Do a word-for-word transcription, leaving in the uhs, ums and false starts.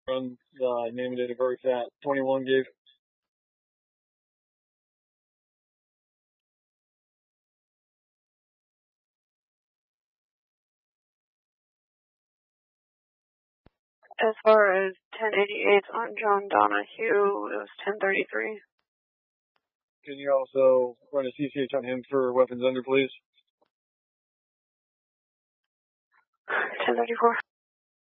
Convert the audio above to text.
Run, uh, name and date of birth at twenty-one gave. As far as ten eighty-eight on John Donahue, it was ten thirty-three. Can you also run a C C H on him for weapons under, please? ten thirty-four.